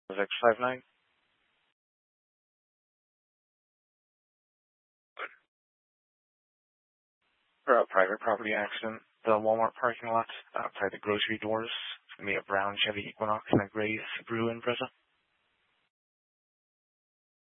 X59 for a private property accident. The Walmart parking lot outside the grocery doors. It's going to be a brown Chevy Equinox and a gray Subaru Impreza.